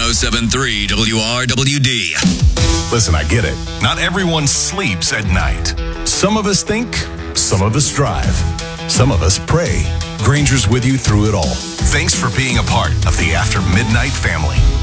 107.3 WRWD. Listen, I get it. Not everyone sleeps at night. Some of us think, some of us drive, some of us pray. Granger's with you through it all. Thanks for being a part of the After Midnight family.